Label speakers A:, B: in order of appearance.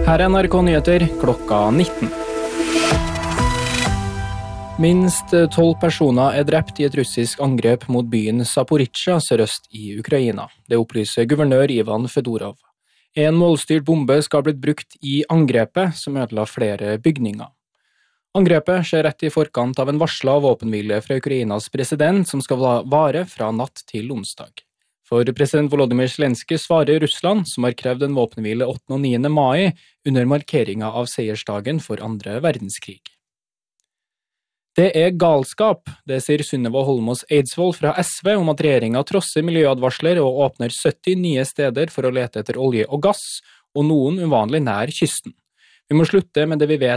A: Her er NRK Nyheter klokka 19. Minst 12 personer er drept i et russisk angrep mot byen Zaporizjzja sørøst i Ukraina. Det opplyser guvernør Ivan Fedorov. En målstyrt bombe skal ha blitt brukt i angrepet, som ødela flere bygninger. Angrepet skjer rett i forkant av en varsla våpenhvile fra Ukrainas president, som skal vare fra natt til onsdag. For president Volodymyr Zelenskyj svarer Russland, som har krevd en våpenhvile 8. og 9. mai under markeringa av seiersdagen for andre verdenskrig. Det er galskap, det sier Sunniva Holmås Eidsvoll fra SV om at regjeringa trosser miljøadvarsler og åpner 70 nye steder for å lete etter olje og gass, og noen uvanlig nær kysten. Vi må slutte med det vi vet